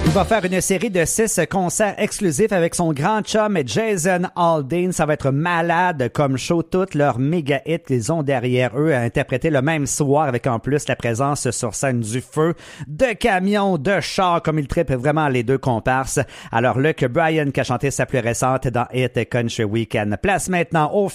Il va faire une série de 6 concerts exclusifs avec son grand chum Jason Aldean. Ça va être malade comme show. Toutes leurs méga hits qu'ils ont derrière eux à interpréter le même soir, avec en plus la présence sur scène du feu, de camions, de chars, comme ils trippent vraiment les deux comparses. Alors Luke Bryan qui a chanté sa plus récente dans Hit Country Weekend. Place maintenant au